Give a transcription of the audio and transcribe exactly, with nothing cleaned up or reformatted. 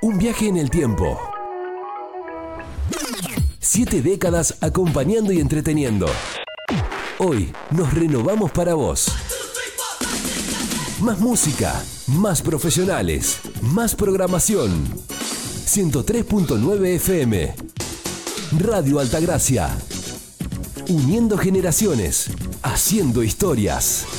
Un viaje en el tiempo. Siete décadas acompañando y entreteniendo. Hoy nos renovamos para vos. Más música, más profesionales, más programación. ciento tres punto nueve F M. Radio Altagracia. Uniendo generaciones, haciendo historias.